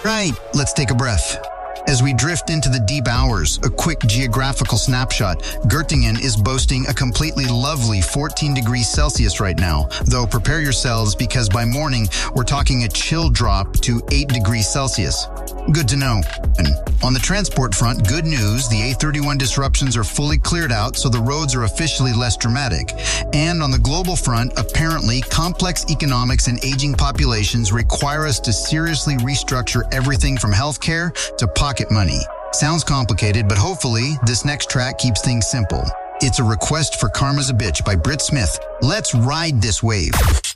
Right, let's take a breath. As we drift into the deep hours, a quick geographical snapshot. Göttingen is boasting a completely lovely 14 degrees Celsius right now, though prepare yourselves because by morning, we're talking a chill drop to 8 degrees Celsius. Good to know. And on the transport front, good news, the A31 disruptions are fully cleared out, so the roads are officially less dramatic. And on the global front, apparently, complex economics and aging populations require us to seriously restructure everything from healthcare to pocket money. Sounds complicated, but hopefully, this next track keeps things simple. It's a request for Karma's a Bitch by Britt Smith. Let's ride this wave.